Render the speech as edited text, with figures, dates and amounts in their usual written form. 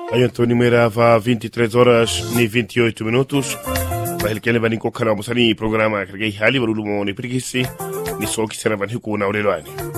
Ayantoni Merava 23 horas ni 28 minutos. Bahilkele bani kokana musani programa katika hali barulumo ni pirikisi ni soki sana bani huku na ulelwani.